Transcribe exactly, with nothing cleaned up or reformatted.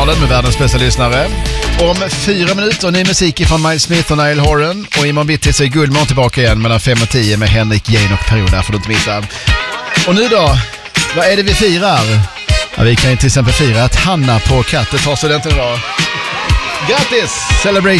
Morgonkanalen med världens bästa lyssnare. Om fyra minuter ny musik från Miles Smith och Niall Horan. Och imorgon bitti så är Guldmorgon tillbaka igen mellan fem och tio med Henrik Jane och Per där får du inte missa. Och nu då, vad är det vi firar? Ja, vi kan ju till exempel fira att Hanna på Katte tar studenten idag. Grattis! Celebrate!